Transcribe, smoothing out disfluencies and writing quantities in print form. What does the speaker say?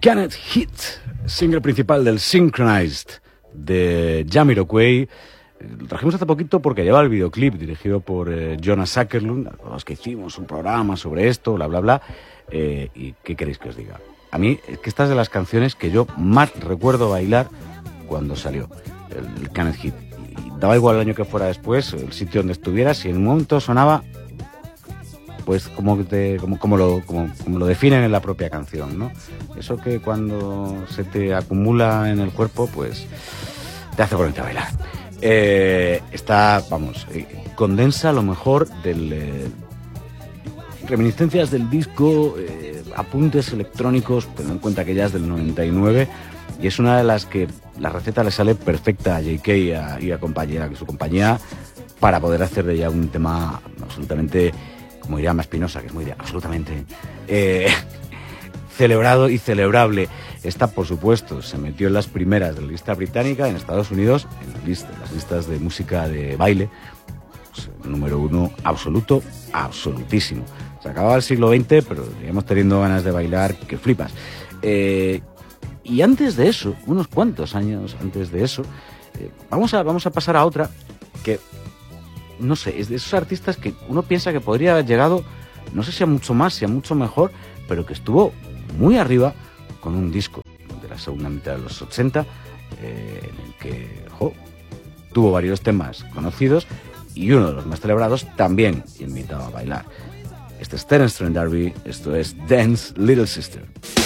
Cannot Hit, single principal del Synchronized de Jamiroquai. Lo trajimos hace poquito porque lleva el videoclip dirigido por Jonas Åkerlund, los que hicimos un programa sobre esto, bla, bla, bla. ¿Y qué queréis que os diga? A mí es que esta es de las canciones que yo más recuerdo bailar cuando salió, el Cannot Hit. Y daba igual el año que fuera después, el sitio donde estuviera, si en un momento sonaba, pues como lo definen en la propia canción, ¿no? Eso que cuando se te acumula en el cuerpo, pues te hace ponerte a bailar. Condensa lo mejor del reminiscencias del disco, apuntes electrónicos, teniendo en cuenta que ya es del 99, y es una de las que la receta le sale perfecta a JK y a su compañía para poder hacer de ella un tema absolutamente, como diría Espinosa, que es muy absolutamente celebrado y celebrable. Esta, por supuesto, se metió en las primeras de la lista británica, en Estados Unidos, en las listas de música de baile, pues, número 1 absoluto, absolutísimo. Se acababa el siglo XX, pero seguimos teniendo ganas de bailar que flipas. Y antes de eso, unos cuantos años antes de eso, vamos a pasar a otra que, no sé, es de esos artistas que uno piensa que podría haber llegado, no sé si a mucho más, si a mucho mejor, pero que estuvo muy arriba con un disco de la segunda mitad de los 80, en el que tuvo varios temas conocidos y uno de los más celebrados también invitaba a bailar. Este es Terence Trent D'Arby, esto es Dance Little Sister.